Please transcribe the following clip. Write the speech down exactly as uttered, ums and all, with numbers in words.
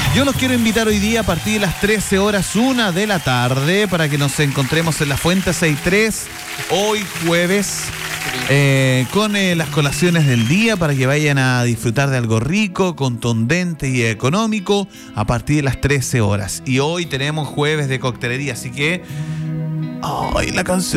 Yo los quiero invitar hoy día a partir de las trece horas, una de la tarde, para que nos encontremos en la Fuente sesenta y tres, hoy jueves, eh, con eh, las colaciones del día, para que vayan a disfrutar de algo rico, contundente y económico, a partir de las trece horas. Y hoy tenemos jueves de coctelería, así que... ¡ay, la canción!